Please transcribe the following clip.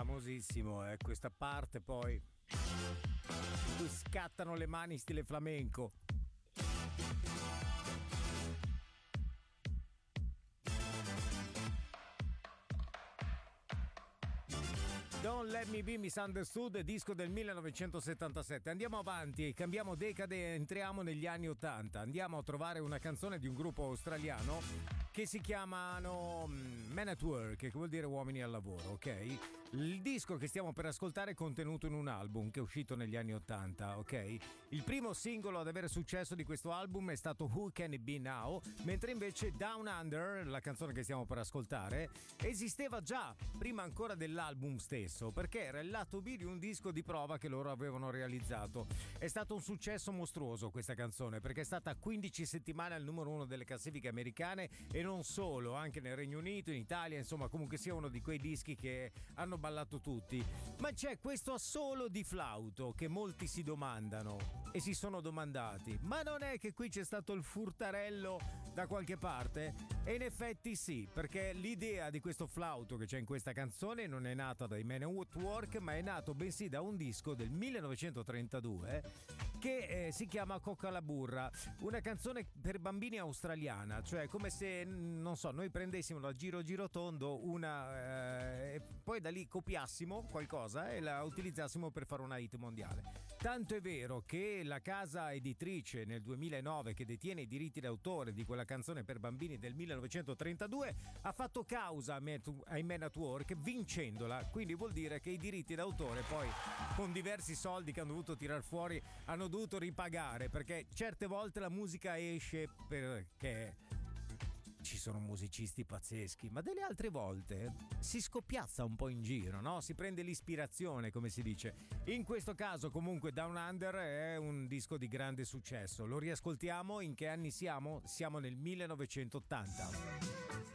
famosissimo, questa parte poi in cui scattano le mani stile flamenco. Don't Let Me Be Misunderstood, disco del 1977. Andiamo avanti, cambiamo decade e entriamo negli anni 80. Andiamo a trovare una canzone di un gruppo australiano che si chiamano Men at Work, che vuol dire uomini al lavoro, ok? Il disco che stiamo per ascoltare è contenuto in un album che è uscito negli anni 80, ok? Il primo singolo ad avere successo di questo album è stato Who Can It Be Now, mentre invece Down Under, la canzone che stiamo per ascoltare, esisteva già prima ancora dell'album stesso, perché era il lato B di un disco di prova che loro avevano realizzato. È stato un successo mostruoso questa canzone, perché è stata 15 settimane al numero 1 delle classifiche americane e non solo, anche nel Regno Unito, in Italia, insomma, comunque sia uno di quei dischi che hanno ballato tutti. Ma c'è questo assolo di flauto che molti si domandano e si sono domandati: ma non è che qui c'è stato il furtarello da qualche parte? E in effetti sì, perché l'idea di questo flauto che c'è in questa canzone non è nata dai Men at Work, ma è nato bensì da un disco del 1932 che si chiama Cocca alla burra, una canzone per bambini australiana, cioè come se, non so, noi prendessimo da giro giro tondo e poi da lì copiassimo qualcosa e la utilizzassimo per fare una hit mondiale. Tanto è vero che la casa editrice nel 2009 che detiene i diritti d'autore di quella canzone per bambini del 1932 ha fatto causa ai Men at Work vincendola, quindi vuol dire che i diritti d'autore poi con diversi soldi che hanno dovuto tirar fuori hanno dovuto ripagare, perché certe volte la musica esce perché ci sono musicisti pazzeschi, ma delle altre volte si scoppiazza un po' in giro, no? Si prende l'ispirazione, come si dice. In questo caso comunque Down Under è un disco di grande successo. Lo riascoltiamo. In che anni siamo? Siamo nel 1980.